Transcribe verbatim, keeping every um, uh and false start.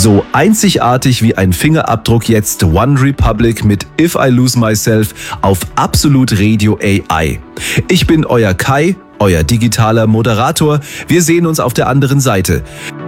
So einzigartig wie ein Fingerabdruck jetzt One Republic mit If I Lose Myself auf Absolut Radio A I. Ich bin euer Kai, euer digitaler Moderator. Wir sehen uns auf der anderen Seite.